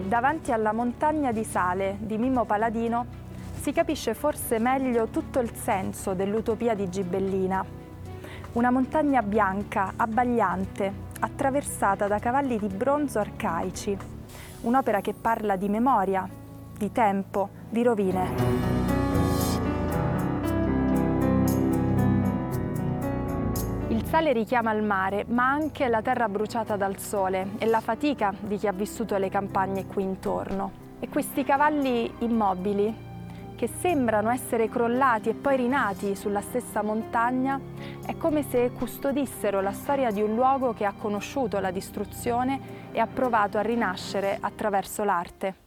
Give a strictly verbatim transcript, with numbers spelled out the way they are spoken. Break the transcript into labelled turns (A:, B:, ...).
A: Davanti alla montagna di sale di Mimmo Paladino si capisce forse meglio tutto il senso dell'utopia di Gibellina. Una montagna bianca, abbagliante, attraversata da cavalli di bronzo arcaici. Un'opera che parla di memoria, di tempo, di rovine. Il sale richiama il mare, ma anche la terra bruciata dal sole e la fatica di chi ha vissuto le campagne qui intorno. E questi cavalli immobili, che sembrano essere crollati e poi rinati sulla stessa montagna, è come se custodissero la storia di un luogo che ha conosciuto la distruzione e ha provato a rinascere attraverso l'arte.